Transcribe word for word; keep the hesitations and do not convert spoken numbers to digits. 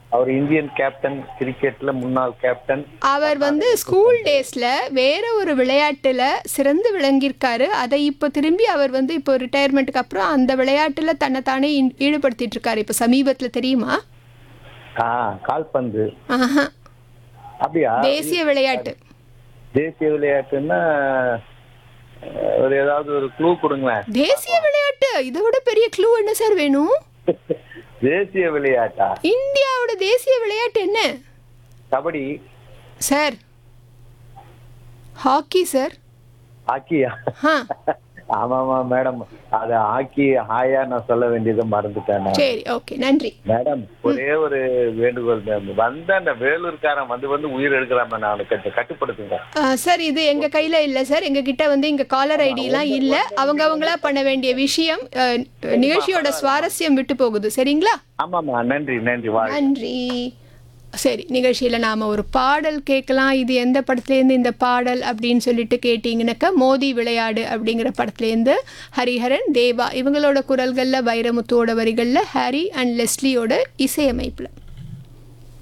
அவர் Indian captain, கிரிக்கெட்ல முன்னாள் captain. அவர் வந்து ஸ்கூல் டேஸ்ல வேற ஒரு விளையாட்டுல சிறந்து விளங்கியிருக்காரு. அதை இப்போ திரும்பி அவர் வந்து இப்போ ரிட்டையர்மெண்ட்டுக்கு அப்புறம் அந்த விளையாட்டுல தன்னைத்தானே ஈ- ஈடுபடுத்திட்டு இருக்காரு. இப்போ சமீபத்துல தெரியுமா? ஆ, கால்பந்து. ஆஹா, அப்படியா? தேசிய விளையாட்டு. தேசிய விளையாட்டுன்னா அஹ், ஒரு ஏதாவது ஒரு க்ளூ கொடுங்களேன். தேசிய விளையாட்டு இதை விட பெரிய க்ளூ என்ன சார் வேணும்? தேசிய விளையாட்டா? இந்தியாவோட தேசிய விளையாட்டு என்ன கபடி, சார்? Hockey sir. ஹாக்கியா? ஆ, ஆமாமா மேடம், அது ஹாக்கி ஹாயா நான் சொல்ல வேண்டியதை மறந்துட்டேன் நான். சரி, ஓகே, நன்றி. மேடம், ஒரே ஒரு வேண்டுகோள் மேம். வந்த அந்த வேலூர்காரன் வந்து வந்து உயிர் எடுக்கிறாம நான் கட்டு கட்டுப்படுத்துங்க. ஆ, சார் இது எங்கள் கையில் இல்லை சார். எங்கள் கிட்ட வந்து இங்கே காலர் ஐடிலாம் இல்லை. அவங்க அவங்களா பண்ண வேண்டிய விஷயம். அ, நிகழ்ச்சியோட சுவாரஸ்யம் விட்டு போகுது. சரிங்களா? ஆமாமா, நன்றி நன்றி, வாழ்க. நன்றி. சரி, நிகழ்ச்சியில் நாம் ஒரு பாடல் கேட்கலாம். இது எந்த படத்துலேருந்து இந்த பாடல் அப்படின்னு சொல்லிட்டு கேட்டிங்கனாக்கா, மோதி விளையாடு அப்படிங்கிற படத்துலேருந்து ஹரிஹரன், தேவா இவங்களோட குரல்களில், வைரமுத்துவோட வரிகளில், ஹாரி அண்ட் லெஸ்லியோட இசையமைப்பில்.